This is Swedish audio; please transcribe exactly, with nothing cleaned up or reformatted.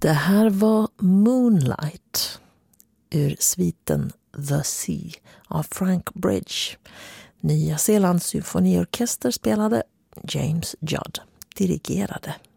Det här var Moonlight ur sviten The Sea av Frank Bridge. Nya Zeelands symfoniorkester spelade, James Judd dirigerade.